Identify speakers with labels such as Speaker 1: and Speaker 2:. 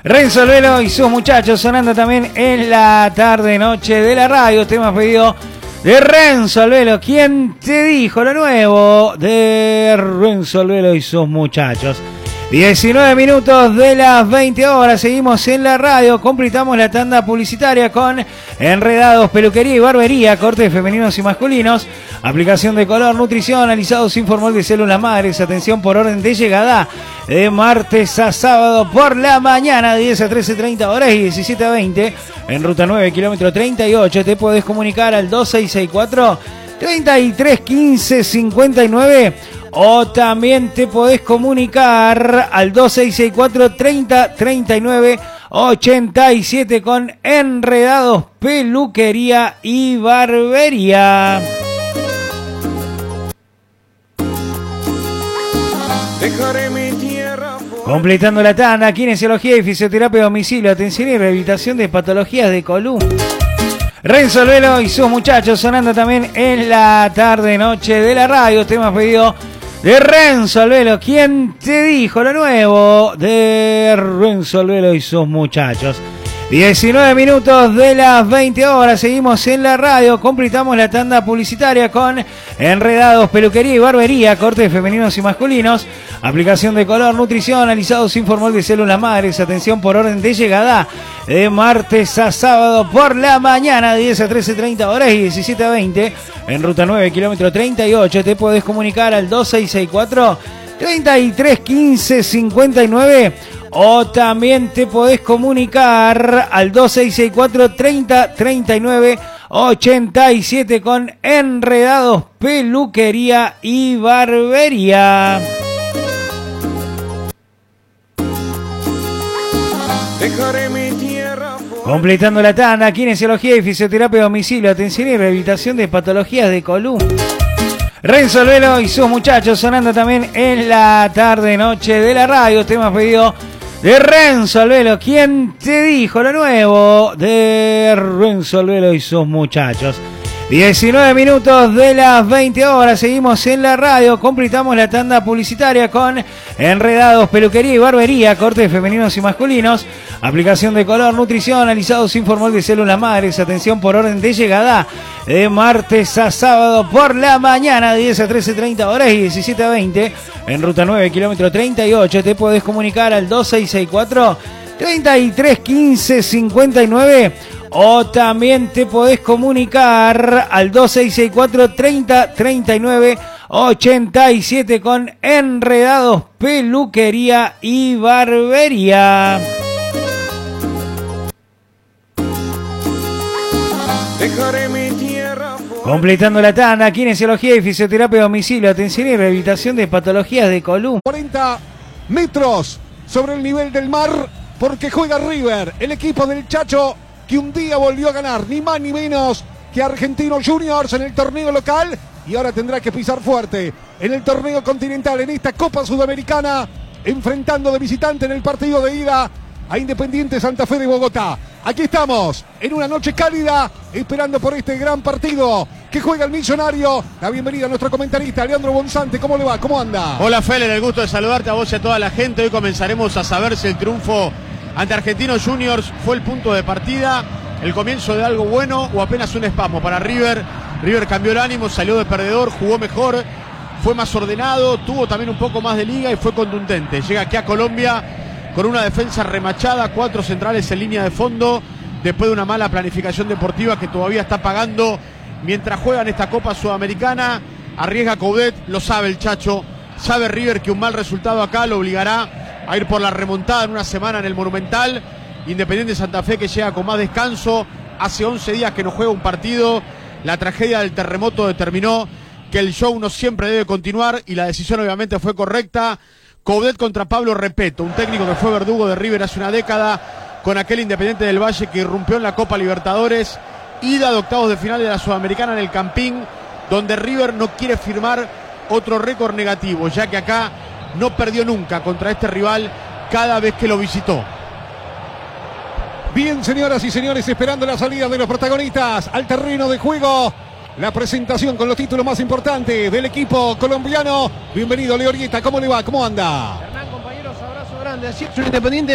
Speaker 1: Renzo Alvelo y sus muchachos sonando también en la tarde-noche de la radio. Temas pedido de Renzo Alvelo. ¿Quién te dijo lo nuevo de Renzo Alvelo y sus muchachos? 19 minutos de las 20 horas. Seguimos en la radio. Completamos la tanda publicitaria con Enredados, Peluquería y Barbería. Cortes femeninos y masculinos. Aplicación de color, nutrición, alisados sin formol de células madres. Atención por orden de llegada. De martes a sábado por la mañana, 10 a 13:30 horas y 17 a 20. En ruta 9, kilómetro 38. Te podés comunicar al 2664 3315 59. O también te podés comunicar al 2664 30 39 87 con Enredados, Peluquería y Barbería.
Speaker 2: Dejaré mi tierra.
Speaker 1: Completando la tanda, kinesiología y fisioterapia a domicilio, atención y rehabilitación de patologías de columna. Renzo Alvelo y sus muchachos sonando también en la tarde-noche de la radio. Temas pedido de Renzo Alvelo. ¿Quién te dijo lo nuevo de Renzo Alvelo y sus muchachos? 19 minutos de las 20 horas. Seguimos en la radio. Completamos la tanda publicitaria con Enredados, Peluquería y Barbería. Cortes femeninos y masculinos. Aplicación de color, nutrición, alisados sin formol de células madres. Atención por orden de llegada. De martes a sábado por la mañana, 10 a 13:30 horas y 17 a 20. En ruta 9, kilómetro 38. Te podés comunicar al 2664 3315 59. O también te podés comunicar al 2664 30 39 87 con Enredados, Peluquería y Barbería.
Speaker 2: Dejaré mi tierra.
Speaker 1: Completando la tanda, kinesiología y fisioterapia a domicilio, atención y rehabilitación de patologías de columna. Renzo Alvelo y sus muchachos sonando también en la tarde-noche de la radio. Temas pedido de Renzo Alvelo. ¿Quién te dijo lo nuevo de Renzo Alvelo y sus muchachos? 19 minutos de las 20 horas. Seguimos en la radio. Completamos la tanda publicitaria con Enredados, Peluquería y Barbería. Cortes femeninos y masculinos. Aplicación de color, nutrición, alisados sin formol de células madres. Atención por orden de llegada. De martes a sábado por la mañana, 10 a 13:30 horas y 17 a 20. En ruta 9, kilómetro 38. Te podés comunicar al 2664 3315 59. O también te podés comunicar al 2664 30 39 87 con Enredados, Peluquería y Barbería.
Speaker 2: Dejaré mi tierra.
Speaker 1: Completando la tanda, kinesiología y fisioterapia a domicilio, atención y rehabilitación de patologías de columna.
Speaker 3: 40 metros sobre el nivel del mar, porque juega River, el equipo del Chacho, que un día volvió a ganar, ni más ni menos que Argentinos Juniors en el torneo local, y ahora tendrá que pisar fuerte en el torneo continental, en esta Copa Sudamericana, enfrentando de visitante en el partido de ida a Independiente Santa Fe de Bogotá. Aquí estamos, en una noche cálida, esperando por este gran partido que juega el Millonario. La bienvenida a nuestro comentarista, Leandro Bonzante. ¿Cómo le va? ¿Cómo anda?
Speaker 4: Hola, Feller, el gusto de saludarte a vos y a toda la gente. Hoy comenzaremos a saber si el triunfo ante Argentinos Juniors fue el punto de partida, el comienzo de algo bueno o apenas un espasmo para River. River cambió el ánimo, salió de perdedor, jugó mejor, fue más ordenado, tuvo también un poco más de liga y fue contundente. Llega aquí a Colombia con una defensa remachada, 4 centrales en línea de fondo, después de una mala planificación deportiva que todavía está pagando mientras juegan esta Copa Sudamericana. Arriesga Coudet, lo sabe el Chacho, sabe River que un mal resultado acá lo obligará a ir por la remontada en una semana en el Monumental. Independiente Santa Fe que llega con más descanso, hace 11 días que no juega un partido. La tragedia del terremoto determinó que el show no siempre debe continuar y la decisión obviamente fue correcta. Coudet contra Pablo Repeto, un técnico que fue verdugo de River hace una década, con aquel Independiente del Valle que irrumpió en la Copa Libertadores, ida de octavos de final de la Sudamericana en el Campín, donde River no quiere firmar otro récord negativo, ya que acá no perdió nunca contra este rival cada vez que lo visitó.
Speaker 3: Bien, señoras y señores, esperando la salida de los protagonistas al terreno de juego. La presentación con los títulos más importantes del equipo colombiano. Bienvenido, Leorieta. ¿Cómo le va? ¿Cómo anda?
Speaker 5: Hernán, compañeros, abrazo grande. Así es, Independiente